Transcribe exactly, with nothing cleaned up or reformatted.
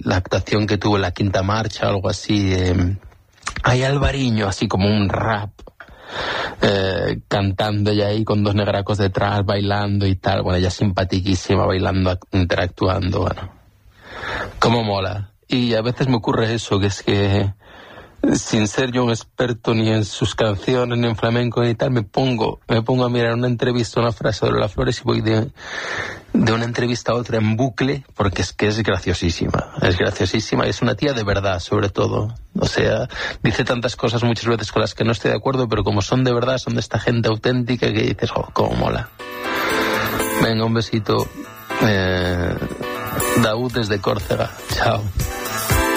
la actuación que tuvo en la Quinta Marcha, algo así. Eh, hay Alvariño, así como un rap, eh, cantando ya ahí con dos negracos detrás, bailando y tal. Bueno, ella simpatiquísima, bailando, interactuando, bueno. Cómo mola. Y a veces me ocurre eso, que es que sin ser yo un experto ni en sus canciones ni en flamenco ni tal, me pongo me pongo a mirar una entrevista, una frase de Lola Flores y voy de, de una entrevista a otra en bucle, porque es que es graciosísima, es graciosísima y es una tía de verdad, sobre todo. O sea, dice tantas cosas muchas veces con las que no estoy de acuerdo, pero como son de verdad, son de esta gente auténtica que dices, oh, cómo mola. Venga, un besito. eh, Daud desde Córcega. Chao.